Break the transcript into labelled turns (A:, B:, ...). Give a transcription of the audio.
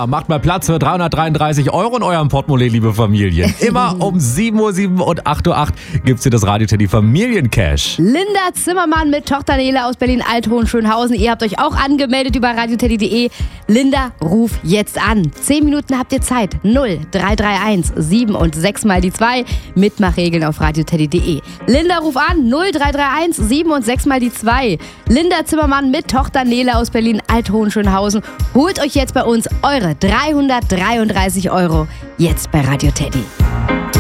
A: Männer, macht mal Platz für 333 € in eurem Portemonnaie, liebe Familien. Immer um 7:07 Uhr und 8:08 Uhr gibt's hier das Radio Teddy Familiencash.
B: Linda Zimmermann mit Tochter Nele aus Berlin-Althohenschönhausen. Ihr habt euch auch angemeldet über radioteddy.de. Linda, ruf jetzt an. 10 Minuten habt ihr Zeit. 0331 7 und 6 mal die 2. Mitmachregeln auf radioteddy.de. Linda, ruf an. 0331 7 und 6 mal die 2. Linda Zimmermann mit Tochter Nele aus Berlin-Althohenschönhausen. Holt euch jetzt bei uns eure 333 € jetzt bei Radio Teddy.